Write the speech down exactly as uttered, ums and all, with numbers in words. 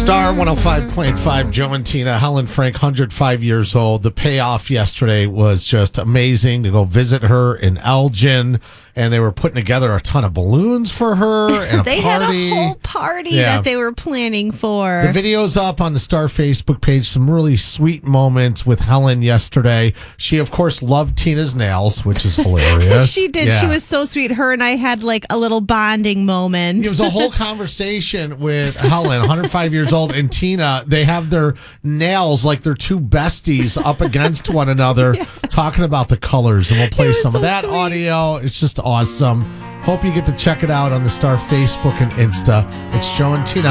Star one oh five point five, Joe and Tina, Helen Frank, one hundred five years old. The payoff yesterday was just amazing to go visit her in Elgin, and they were putting together a ton of balloons for her and a they party. had a whole party Yeah. that they were planning for. The video's up on the Star Facebook page. Some really sweet moments with Helen yesterday. She, of course, loved Tina's nails, which is hilarious. She did. Yeah. She was so sweet. Her and I had like a little bonding moment. It was a whole conversation with Helen, one hundred five years old, and Tina. They have their nails like they're two besties up against one another, yes. talking about the colors. And we'll play some so of that sweet. audio. It's just awesome. Hope you get to check it out on the Star Facebook and Insta. It's Joe and Tina.